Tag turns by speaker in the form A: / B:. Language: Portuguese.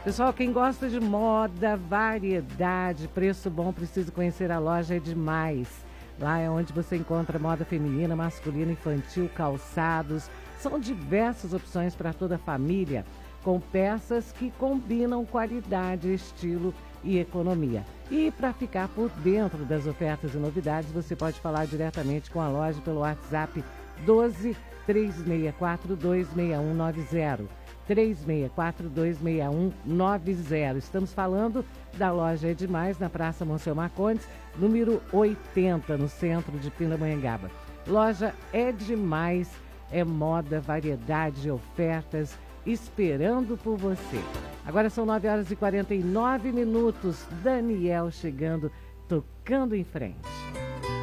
A: Pessoal, quem gosta de moda, variedade, preço bom, precisa conhecer a loja É Demais. Lá é onde você encontra moda feminina, masculina, infantil, calçados. São diversas opções para toda a família, com peças que combinam qualidade, estilo e economia. E para ficar por dentro das ofertas e novidades, você pode falar diretamente com a loja pelo WhatsApp 12 3642 6190. 36426190. Estamos falando da loja É Demais, na Praça Monsenhor Marcondes, número 80, no centro de Pindamonhangaba. Loja É Demais, é moda, variedade de ofertas, esperando por você. Agora são 9h49. Daniel chegando, tocando em frente.